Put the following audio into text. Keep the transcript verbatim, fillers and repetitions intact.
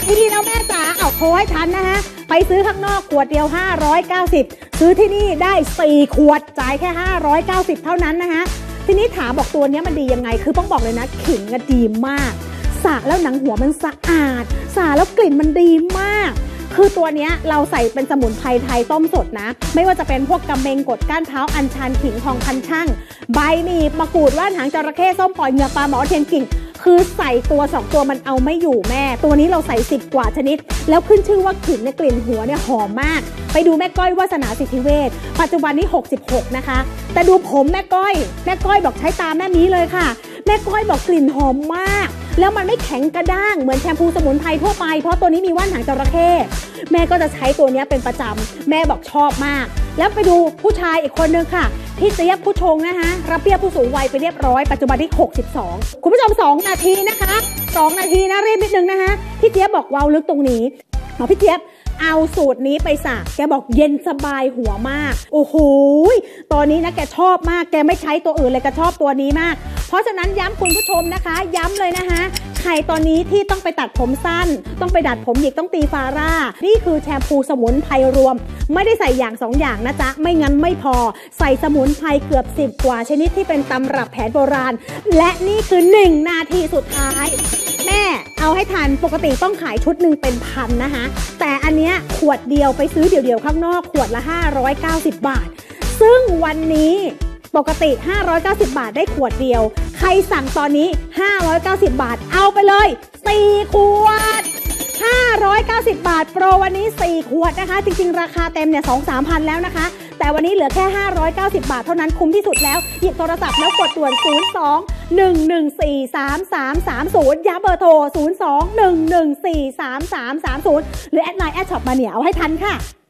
ที่นี่แล้วแม่จ๋าเอาโทรให้ทันนะฮะไปซื้อข้างนอกขวดเดียวห้าร้อยเก้าสิบซื้อที่นี่ได้สี่ขวดจ่ายแค่ห้าร้อยเก้าสิบเท่านั้นนะฮะทีนี้ถามบอกตัวนี้มันดียังไงคือต้องบอกเลยนะขิงดีมากสระแล้วหนังหัวมันสะอาดสระแล้วกลิ่นมันดีมากคือตัวนี้เราใส่เป็นสมุนไพรไทยต้มสดนะไม่ว่าจะเป็นพวกกำเมงกดก้านเท้าอัญชันขิงทองพันช่างใบมีมะกรูดว่านหางจระเข้ส้มปล่อยเหงือกปลาหมอเทียนกิ่งคือใส่ตัวสองตัวมันเอาไม่อยู่แม่ตัวนี้เราใส่สิบกว่าชนิดแล้วขึ้นชื่อว่าขิงในกลิ่นหัวเนี่ยหอมมากไปดูแม่ก้อยวาสนาสิทธิเวชปัจจุบันนี้หกสิบหกนะคะแต่ดูผมแม่ก้อยแม่ก้อยบอกใช้ตามแม่นี้เลยค่ะแม่ก้อยบอกกลิ่นหอมมากแล้วมันไม่แข็งกระด้างเหมือนแชมพูสมุนไพรทั่วไปเพราะตัวนี้มีว่านหางจระเข้แม่ก็จะใช้ตัวนี้เป็นประจำแม่บอกชอบมากแล้วไปดูผู้ชายอีกคนนึงค่ะพี่เจี๊ยบผู้ชงนะคะรับเบี้ยผู้สูงวัยไปเรียบร้อยปัจจุบันที่หกสิบสองคุณผู้ชมสองนาทีนะคะสองนาทีนะรีบนิดนึงนะคะพี่เจี๊ยบบอกว้าวลึกตรงนี้หมอพี่เจี๊ยบเอาสูตรนี้ไปสระแกบอกเย็นสบายหัวมากโอ้โหตอนนี้นะแกชอบมากแกไม่ใช้ตัวอื่นเลยแกชอบตัวนี้มากเพราะฉะนั้นย้ำคุณผู้ชมนะคะย้ำเลยนะคะใครตอนนี้ที่ต้องไปตัดผมสั้นต้องไปดัดผมหยิกต้องตีฟาร่านี่คือแชมพูสมุนไพรรวมไม่ได้ใส่อย่างสองอย่างนะจ๊ะไม่งั้นไม่พอใส่สมุนไพรเกือบสิบกว่าชนิดที่เป็นตำรับแผนโบราณและนี่คือหนึ่งนาทีสุดท้ายแม่เอาให้ทันปกติต้องขายชุดหนึ่งเป็นพันนะคะแต่อันเนี้ยขวดเดียวไปซื้อเดี่ยวๆข้างนอกขวดละห้าร้อยเก้าสิบบาทซึ่งวันนี้ปกติห้าร้อยเก้าสิบบาทได้ขวดเดียวใครสั่งตอนนี้ห้าร้อยเก้าสิบบาทเอาไปเลยสี่ขวดห้าร้อยเก้าสิบบาทโปรวันนี้สี่ขวดนะคะจริงๆราคาเต็มเนี่ย สองถึงสามพัน แล้วนะคะแต่วันนี้เหลือแค่ห้าร้อยเก้าสิบบาทเท่านั้นคุ้มที่สุดแล้วหยิบโทรศัพท์แล้วกดด่วนศูนย์ สอง หนึ่ง หนึ่ง สี่ สาม สาม สาม ศูนย์ย้ำเบอร์โทรศูนย์ สอง หนึ่ง หนึ่ง สี่ สาม สาม สาม ศูนย์หรือแอดไลน์แอดช็อปมาเนี่ยเอาให้ทันค่ะ